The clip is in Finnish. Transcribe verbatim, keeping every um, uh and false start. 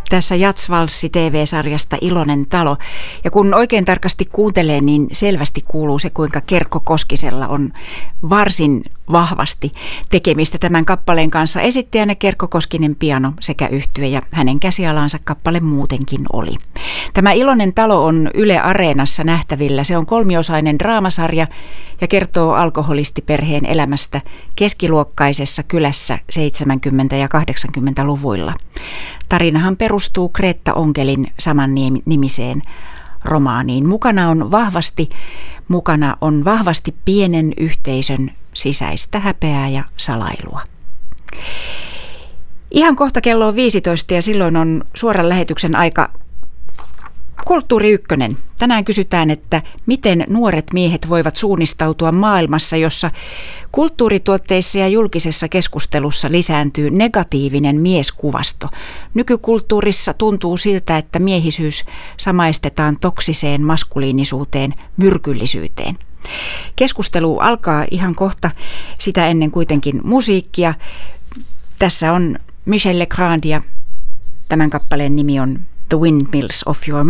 Tässä Jazzvalssi T V-sarjasta Iloinen talo. Ja kun oikein tarkasti kuuntelee, niin selvästi kuuluu se, kuinka Kerkko Koskisella on varsin vahvasti tekemistä tämän kappaleen kanssa. Esittäjänä Kerkko Koskinen piano sekä yhtye, ja hänen käsialansa kappale muutenkin oli. Tämä Iloinen talo on Yle Areenassa nähtävillä. Se on kolmiosainen draamasarja ja kertoo alkoholistiperheen elämästä keskiluokkaisessa kylässä seitsemänkymmentä- ja kahdeksankymmentäluvuilla. Tarinahan perustuu Kreetta Onkelin saman nimiseen romaaniin. Mukana on vahvasti, mukana on vahvasti pienen yhteisön sisäistä häpeää ja salailua. Ihan kohta kello on viisitoista ja silloin on suoran lähetyksen aika. Kulttuuri Ykkönen. Tänään kysytään, että miten nuoret miehet voivat suunnistautua maailmassa, jossa kulttuurituotteissa ja julkisessa keskustelussa lisääntyy negatiivinen mieskuvasto. Nykykulttuurissa tuntuu siltä, että miehisyys samaistetaan toksiseen maskuliinisuuteen, myrkyllisyyteen. Keskustelu alkaa ihan kohta, sitä ennen kuitenkin musiikkia. Tässä on Michel Legrand ja tämän kappaleen nimi on The Windmills of Your